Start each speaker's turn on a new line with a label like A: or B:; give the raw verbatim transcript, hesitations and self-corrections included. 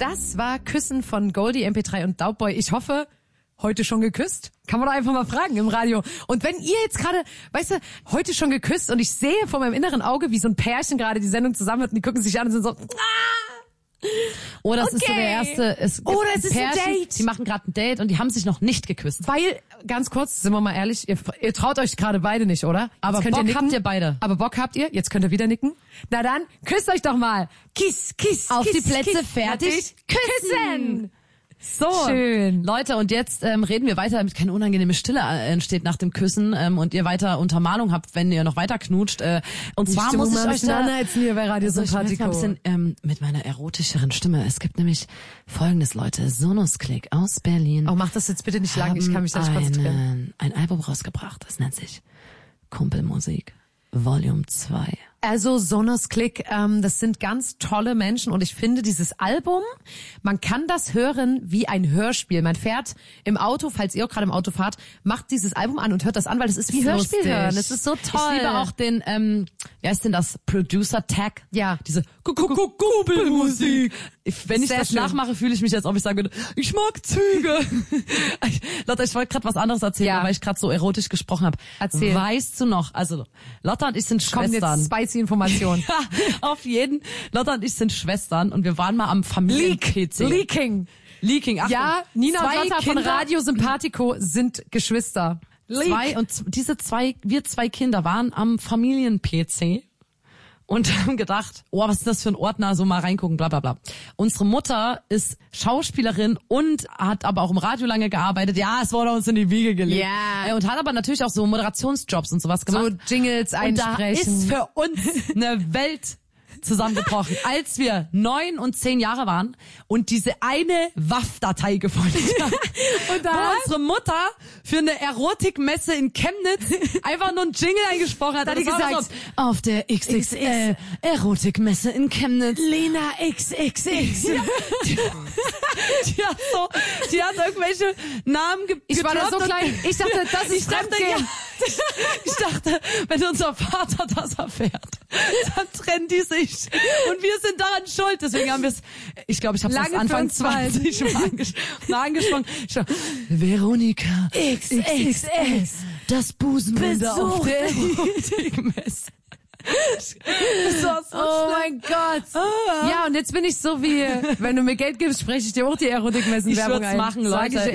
A: Das war Küssen von Goldie, M P drei und Daubboy. Ich hoffe, heute schon geküsst? Kann man doch einfach mal fragen im Radio. Und wenn ihr jetzt gerade, weißt du, heute schon geküsst und ich sehe vor meinem inneren Auge, wie so ein Pärchen gerade die Sendung zusammen hat und die gucken sich an und sind so, ah!
B: Oh, das
A: okay.
B: ist so der erste. Es
A: Oder es ist
B: Pärchen,
A: ein Date.
B: Die machen gerade ein Date und die haben sich noch nicht geküsst.
A: Weil, ganz kurz, sind wir mal ehrlich, ihr, ihr traut euch gerade beide nicht, oder?
B: Aber
A: jetzt könnt
B: Bock
A: ihr nicken.
B: habt ihr beide.
A: Aber Bock habt ihr? Jetzt könnt ihr wieder nicken. Na dann, küsst euch doch mal. Kiss, kiss,
B: Auf
A: kiss,
B: die Plätze,
A: kiss,
B: fertig, küssen. So,
A: Schön.
B: Leute, und jetzt ähm, reden wir weiter, damit keine unangenehme Stille äh, entsteht nach dem Küssen ähm, und ihr weiter Untermalung habt, wenn ihr noch weiter knutscht. Äh, und
A: Die
B: zwar
A: Stimmung
B: muss ich
A: mal
B: euch da
A: auseinanderhetzen hier bei Radio
B: also ich möchte mal ein
A: Sympathico.
B: bisschen ähm, mit meiner erotischeren Stimme. Es gibt nämlich Folgendes, Leute. Sonusklick aus Berlin.
A: Oh, mach das jetzt bitte nicht lang, ich
B: haben
A: kann mich da nicht konzentrieren.
B: einen, ein Album rausgebracht, das nennt sich Kumpelmusik Volume zwei.
A: Also Sonusklick, ähm, das sind ganz tolle Menschen und ich finde dieses Album, man kann das hören wie ein Hörspiel. Man fährt im Auto, falls ihr auch gerade im Auto fahrt, macht dieses Album an und hört das an, weil es ist wie
B: Ist
A: Hörspiel
B: lustig.
A: hören. Es ist so toll.
B: Ich liebe auch den, ähm, wie heißt denn das? Producer-Tag.
A: Ja.
B: Diese Kumpelmusik. Wenn ich
A: Sehr
B: das
A: schön.
B: nachmache, fühle ich mich, als ob ich sagen würde, ich mag Züge. Lotta, ich wollte gerade was anderes erzählen,
A: Ja.
B: weil ich gerade so erotisch gesprochen habe.
A: Erzähl.
B: Weißt du noch, also Lotta und ich sind
A: Kommen
B: Schwestern.
A: jetzt spicy Informationen.
B: Ja, auf jeden. Lotta und ich sind Schwestern und wir waren mal am Familien-P C.
A: Leaking.
B: Leaking. Achtung.
A: Ja, Nina und
B: Zwei
A: Lotta von
B: Kinder-
A: Radio Sympathico sind Geschwister.
B: Zwei, und z- diese zwei, wir zwei Kinder waren am Familien-P C und haben gedacht, oh, was ist das für ein Ordner, so mal reingucken, bla bla bla. Unsere Mutter ist Schauspielerin und hat aber auch im Radio lange gearbeitet. Ja, es wurde uns in die Wiege gelegt.
A: Ja.
B: Äh, Und hat aber natürlich auch so Moderationsjobs und sowas gemacht.
A: So Jingles
B: und da
A: einsprechen.
B: ist für uns eine Welt zusammengebrochen, als wir neun und zehn Jahre waren und diese eine W A V-Datei gefunden haben.
A: Und da
B: wo
A: hat-
B: unsere Mutter für eine Erotikmesse in Chemnitz einfach nur einen Jingle eingesprochen hat.
A: Da hat die
B: Das war
A: gesagt,
B: so, auf der X X L Erotikmesse in Chemnitz.
A: Lena X X X.
B: Ja, die, die hat so, die hat irgendwelche Namen ge
A: Ich war da so
B: gedroppt und-
A: klein. Ich dachte, das ist
B: ich dachte,
A: Fremdgehen.
B: ja, ich dachte, wenn unser Vater das erfährt, dann trennen die sich. Und wir sind daran schuld. Deswegen haben wir es, ich glaube, ich habe es
A: Lange
B: Anfang
A: für uns beide.
B: zwanzig mal, anges mal angesprochen. Ich war, Veronika
A: X X S.
B: das Busenwunder auf
A: Besuch.
B: der Erotikmesse. Das war so
A: Oh
B: schlimm.
A: mein Gott. Ja, und jetzt bin ich so wie, wenn du mir Geld gibst, spreche ich dir auch die Erotikmessen-Werbung
B: Ich würd's
A: ein.
B: machen,
A: Sag
B: Leute.
A: ich